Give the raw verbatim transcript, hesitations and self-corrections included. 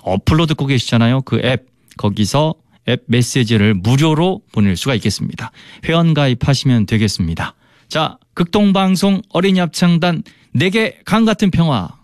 어플로 듣고 계시잖아요. 그 앱 거기서 앱 메시지를 무료로 보낼 수가 있겠습니다. 회원 가입하시면 되겠습니다. 자, 극동방송 어린이 합창단 내게 강 같은 평화